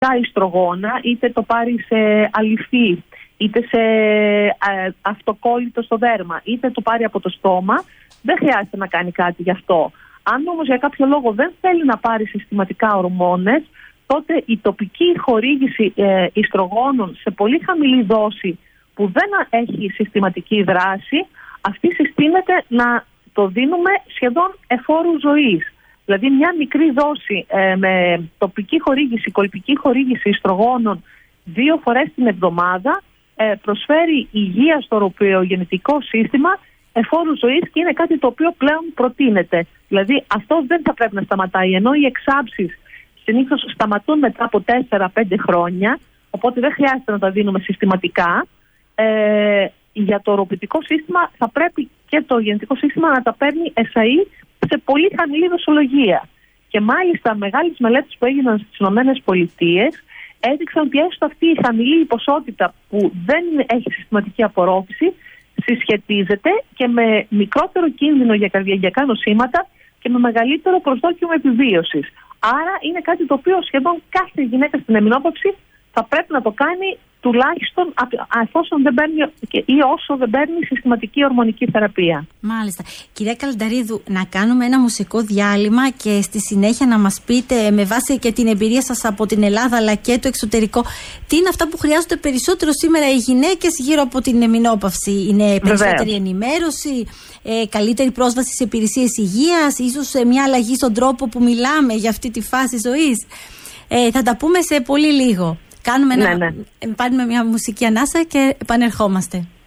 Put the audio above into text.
ιστρογόνα, είτε το πάρει σε αληφή, είτε σε αυτοκόλλητο στο δέρμα, είτε το πάρει από το στόμα, δεν χρειάζεται να κάνει κάτι γι' αυτό. Αν όμως για κάποιο λόγο δεν θέλει να πάρει συστηματικά ορμόνες, τότε η τοπική χορήγηση ιστρογόνων σε πολύ χαμηλή δόση που δεν έχει συστηματική δράση, αυτή συστήνεται να το δίνουμε σχεδόν εφόρου ζωής. Δηλαδή μια μικρή δόση με τοπική χορήγηση, κολπική χορήγηση ιστρογόνων 2 φορές την εβδομάδα προσφέρει υγεία στο οροποιογεννητικό σύστημα, εφόρου ζωής, και είναι κάτι το οποίο πλέον προτείνεται. Δηλαδή αυτό δεν θα πρέπει να σταματάει, ενώ οι εξάψεις συνήθως σταματούν μετά από 4-5 χρόνια, οπότε δεν χρειάζεται να τα δίνουμε συστηματικά. Για το οροποιητικό σύστημα θα πρέπει και το γεννητικό σύστημα να τα παίρνει εσαΐ σε πολύ χαμηλή δοσολογία. Και μάλιστα μεγάλες μελέτες που έγιναν στις ΗΠΑ έδειξαν ότι έστω αυτή η χαμηλή ποσότητα που δεν έχει συστηματική απορρόφηση συσχετίζεται και με μικρότερο κίνδυνο για καρδιαγγειακά νοσήματα και με μεγαλύτερο προσδόκιμο επιβίωσης. Άρα είναι κάτι το οποίο σχεδόν κάθε γυναίκα στην εμεινόπαυση θα πρέπει να το κάνει, τουλάχιστον εφόσον δεν παίρνει ή όσο δεν παίρνει συστηματική ορμονική θεραπεία. Μάλιστα. Κυρία Καλνταρίδου, να κάνουμε ένα μουσικό διάλειμμα και στη συνέχεια να μας πείτε, με βάση και την εμπειρία σας από την Ελλάδα αλλά και το εξωτερικό, τι είναι αυτά που χρειάζονται περισσότερο σήμερα οι γυναίκες γύρω από την εμεινόπαυση. Είναι περισσότερη ενημέρωση, καλύτερη πρόσβαση σε υπηρεσίες υγείας, ίσως μια αλλαγή στον τρόπο που μιλάμε για αυτή τη φάση ζωής. Θα τα πούμε σε πολύ λίγο. Πάρουμε μια μουσική ανάσα και επανερχόμαστε.